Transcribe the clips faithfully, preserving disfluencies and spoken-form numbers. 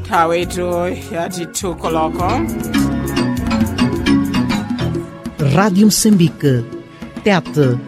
Tawetu yati tukoloko. Rádio Moçambique, Tete.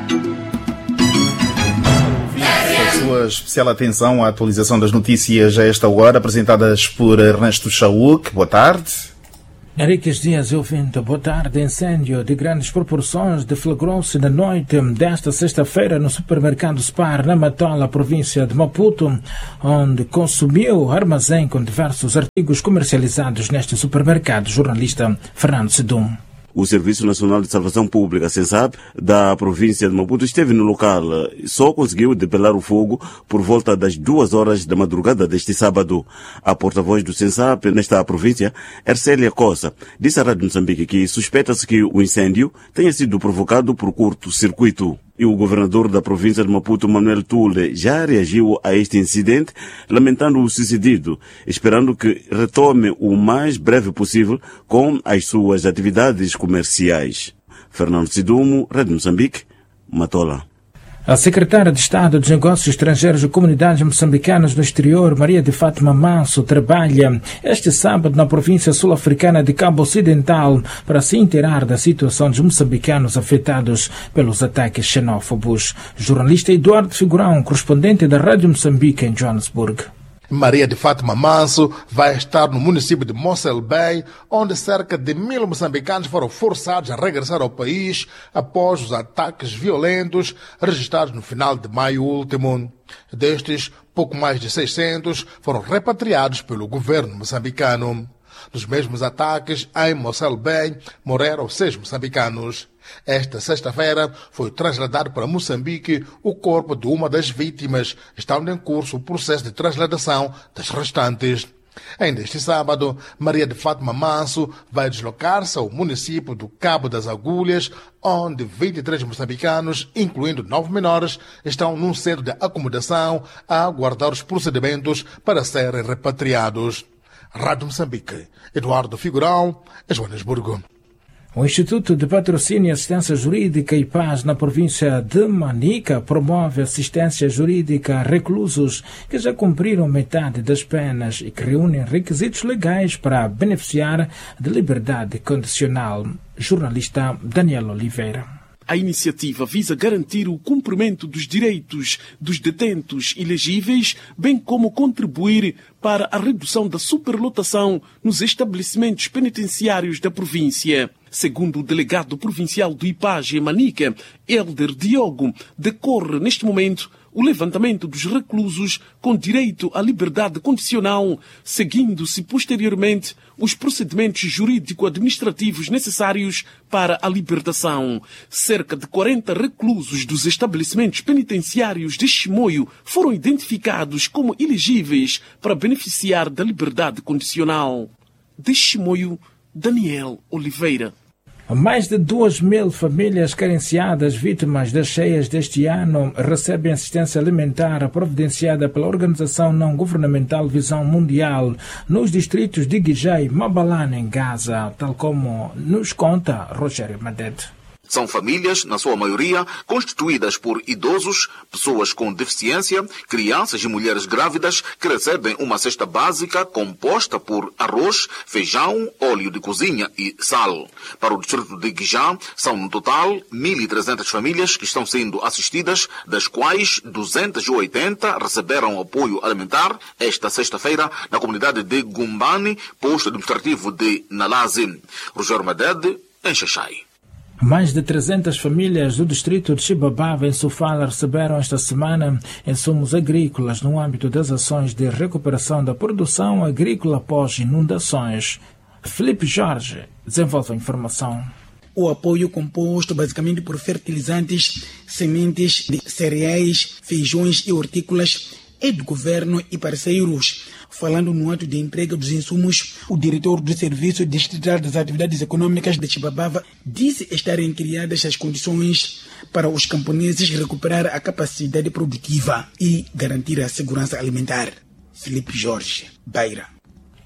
Sua especial atenção à atualização das notícias a esta hora, apresentadas por Ernesto Chauk. Boa tarde. Henriques Dias, ouvinte, boa tarde. Incêndio de grandes proporções deflagrou-se na noite desta sexta-feira no supermercado Spar, na Matola, província de Maputo, onde consumiu armazém com diversos artigos comercializados neste supermercado. Jornalista Fernando Sedum. O Serviço Nacional de Salvação Pública, SENSAP, da província de Maputo, esteve no local. Só conseguiu debelar o fogo por volta das duas horas da madrugada deste sábado. A porta-voz do SENSAP nesta província, Ercélia Costa, disse à Rádio Moçambique que suspeita-se que o incêndio tenha sido provocado por curto-circuito. E o governador da província de Maputo, Manuel Tule, já reagiu a este incidente, lamentando o sucedido, esperando que retome o mais breve possível com as suas atividades comerciais. Fernando Sidumo, Rádio Moçambique, Matola. A secretária de Estado dos Negócios Estrangeiros e Comunidades Moçambicanas no Exterior, Maria de Fátima Manso, trabalha este sábado na província sul-africana de Cabo Ocidental para se inteirar da situação dos moçambicanos afetados pelos ataques xenófobos. Jornalista Eduardo Figurão, correspondente da Rádio Moçambique em Johannesburg. Maria de Fátima Manso vai estar no município de Mossel Bay, onde cerca de mil moçambicanos foram forçados a regressar ao país após os ataques violentos registrados no final de maio último. Destes, pouco mais de seiscentos foram repatriados pelo governo moçambicano. Nos mesmos ataques, em Mossel Bay, morreram seis moçambicanos. Esta sexta-feira foi trasladado para Moçambique o corpo de uma das vítimas, estando em curso o processo de transladação das restantes. Ainda este sábado, Maria de Fátima Manso vai deslocar-se ao município do Cabo das Agulhas, onde vinte e três moçambicanos, incluindo nove menores, estão num centro de acomodação a aguardar os procedimentos para serem repatriados. Rádio Moçambique, Eduardo Figurão, em Joanesburgo. O Instituto de Patrocínio e Assistência Jurídica e Paz na província de Manica promove assistência jurídica a reclusos que já cumpriram metade das penas e que reúnem requisitos legais para beneficiar de liberdade condicional. Jornalista Daniel Oliveira. A iniciativa visa garantir o cumprimento dos direitos dos detentos elegíveis, bem como contribuir para a redução da superlotação nos estabelecimentos penitenciários da província. Segundo o delegado provincial do I P A G em Manica, Helder Diogo, decorre neste momento o levantamento dos reclusos com direito à liberdade condicional, seguindo-se posteriormente os procedimentos jurídico-administrativos necessários para a libertação. Cerca de quarenta reclusos dos estabelecimentos penitenciários de Chimoio foram identificados como elegíveis para beneficiar da liberdade condicional. De Chimoio, Daniel Oliveira. Mais de duas mil famílias carenciadas vítimas das cheias deste ano recebem assistência alimentar providenciada pela organização não-governamental Visão Mundial nos distritos de Guijá e Mabalane, em Gaza, tal como nos conta Rogério Madete. São famílias, na sua maioria, constituídas por idosos, pessoas com deficiência, crianças e mulheres grávidas que recebem uma cesta básica composta por arroz, feijão, óleo de cozinha e sal. Para o distrito de Guijá, são no total mil e trezentas famílias que estão sendo assistidas, das quais duzentas e oitenta receberam apoio alimentar esta sexta-feira na comunidade de Gumbani, posto administrativo de Nalazi. Rogério Madede, em Xaxai. Mais de trezentas famílias do distrito de Chibabava, em Sofala, receberam esta semana insumos agrícolas no âmbito das ações de recuperação da produção agrícola após inundações. Felipe Jorge desenvolve a informação. O apoio composto basicamente por fertilizantes, sementes de cereais, feijões e hortícolas é do governo e parceiros. Falando no ato de entrega dos insumos, o diretor do Serviço Distrital das Atividades Econômicas de Chibabava disse estarem criadas as condições para os camponeses recuperar a capacidade produtiva e garantir a segurança alimentar. Felipe Jorge, Beira.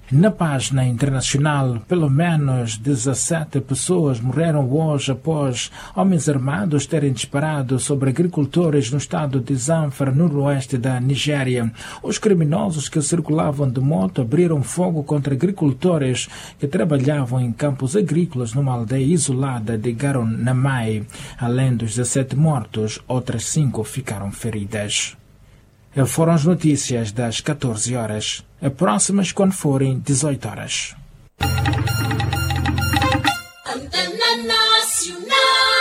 Na página internacional, pelo menos dezessete pessoas morreram hoje após homens armados terem disparado sobre agricultores no estado de Zamfara, no noroeste da Nigéria. Os criminosos que circulavam de moto abriram fogo contra agricultores que trabalhavam em campos agrícolas numa aldeia isolada de Garonamai. Além dos dezessete mortos, outras cinco ficaram feridas. Foram as notícias das catorze horas. A próximas quando forem dezoito horas. Antena Nacional.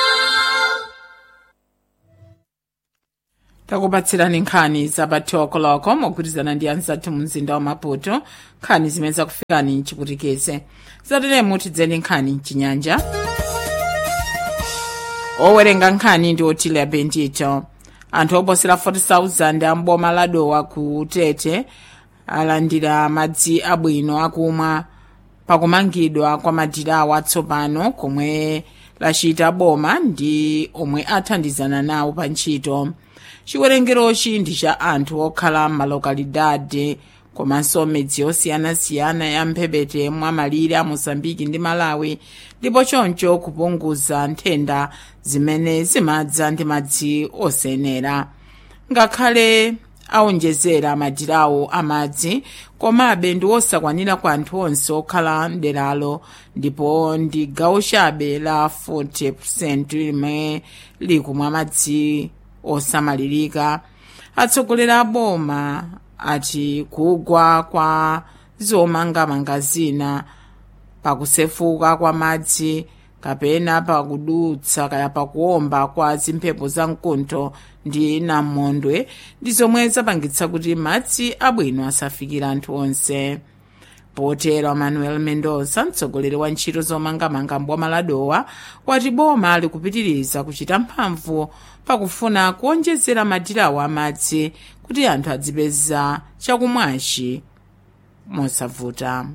Takubatsirani nkhani zabathokoloko mogwirizana ndi anzathu mu mzinda wa Maputo. Nkhani zimene zakufikani mchiputikeze zatilemu tidzeni nkhani mchinyanja. Owerenga nkhani ndi Otile Abendito. Anthu oposera forty thousand amboma ladowa ku Tete alandira madzi abwino akumwa pakumangidwa kwa madirawo atsopano komwe lachita boma ndi omwe athandizana nawo pa ntchito. Chiwerengerochi ndi cha anthu okhala m'malokalidade komanso midzi yosiyanasiyana ya mphepete mwa malire a Mozambiki ndi Malawi, ndipo choncho kupunguza nthenda zimene zimadza ndi madzi osenera. Ngakhale aonjezera madirawo amadzi, komabe ndi osakwanira kwa anthu onse okhala mderalo, ndipo ndi gawo chabe la forty percent limwe likumwa madzi osamalirika. Atsogoleri a boma ati kugwa kwa zomangamanga zina pakusefuka kwa madzi kapena pakudutsa kaya pakuomba kwa zimphepo za mkuntho ndi namondwe ndi zomwe zapangitsa kuti madzi abwino asafikira anthu onse. Potero Manuel Mendoza, mtsogoleri wa ntchito zomangamanga mboma ladowa, wati boma likupitiriza kuchita mphamvu pakufuna kuonjezera madirawo amadzi kuti anthu adzipeza chakumwachi mosavuta.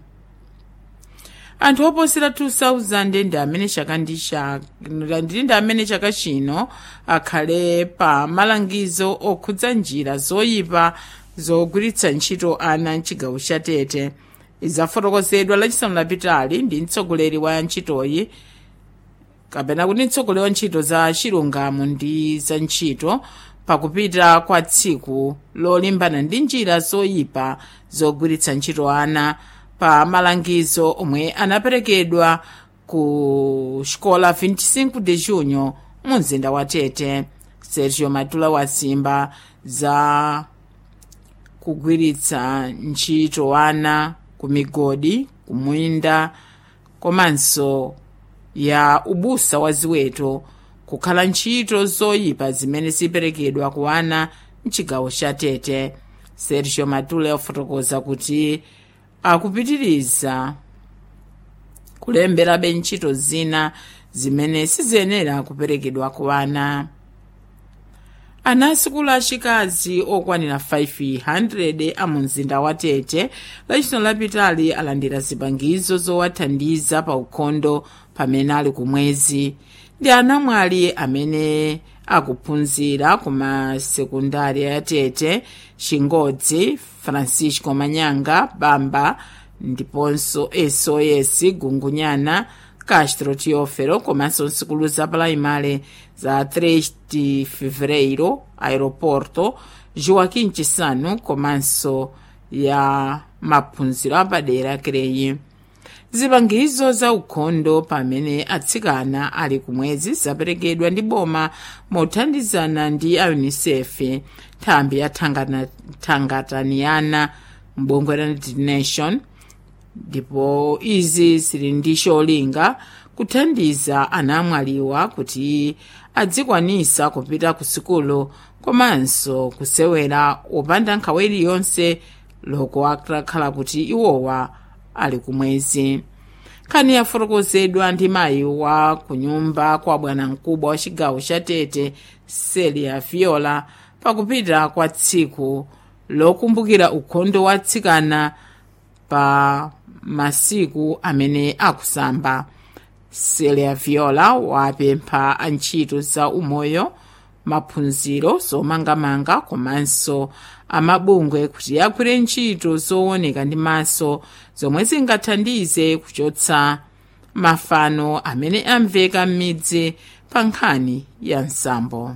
Anthu oposera two thousand ndi amene chaka ndi chaka ndi amene chaka chino akhale pa malangizo okhudza njira zoyipa zogwiritsa ntchito ana mchigawo cha Tete. Izafotokozedwa lachisanu lapitali ndi mtsogoleri wa ntchitoyi kapena kuti mtsogoleri wa ntchito za chilungamo ndi za ntchito pakupita kwa tsiku lolimbana ndi njira zoyipa zogwiritsa ntchito ana pa malangizo omwe anaperekedwa ku xikola twenty-five de junho mu mzinda wa Tete. Sergio Matula wasimba za kugwiritsa ntchito ana ku migodi, kumwinda, komanso ya ubusa wa ziweto kukhala ntchito zoyipa zimene ziperekedwa ku ana mchigawo cha Tete. Sergio Matula wafotokoza kuti akupitiriza kulemberabe ntchito zina zimene siziyenera kuperekedwa ku ana. Anasikulu achikazi okwanira five hundred a mu mzinda wa Tete lachisanu lapitali alandira zipangizo zowathandiza pa ukhondo pamene ali kumwezi. Ndi anamwali amene akuphunzira kuma sekundari ya Tete, Chingodzi, Francisco Manyanga, Bamba, ndiponso S O S Gungunyana, Castro Teófilo, komanso nsikulu za palaimale za três de fevereiro, Aeroporto, Joaquim Chissano, komanso ya maphunziro apadera Creyi. Zipangizo za ukhondo pamene atsikana ali kumwezi zaperekedwa ndi boma mothandizana ndi a UNICEF, nthambi ya Tangataniana mbungwe la United Nation, ndipo izi zili ndi cholinga kuthandiza anamwaliwa kuti adzikwanisa kupita ku sukulu komanso kusewera opanda nkhawa iliyonse loko akakhala kuti iwowa ali kumwezi. Nkhani yafotokozedwa ndi mayi wa kunyumba kwa bwana mkubwa wa chigawo cha Tete, Celia Viola, pakupita kwa tsiku lokumbukira ukhondo wa atsikana pa masiku amene akusamba. Celia Viola wapempha antchito za umoyo, maphunziro, zomangamanga komanso amabungwe kuti agwire ntchito zooneka ndi maso zomwe zingathandize kuchotsa mafano amene amveka m'midzi pa nkhani ya nsambo.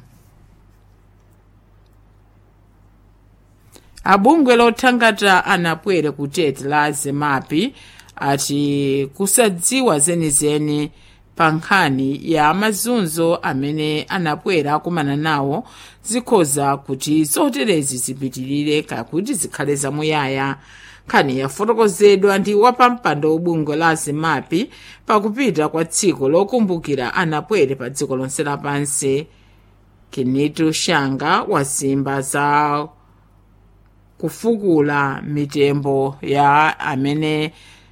Abungwe lothangata anapwere kutete la zemapi ati kusadziwa zenizeni pa nkhani ya mazunzo amene anapwera akumana nawo zikhoza kuti zoterezi zipitirire kakuti zikhale zamuyaya. Nkhani yafotokozedwa ndi wapampando ubungwe la zemapi pakupita kwa tsiku lokumbukira anapwere pa dziko lonse lapansi. Kenitu Shanga wasimba za kufukula mitembo ya amene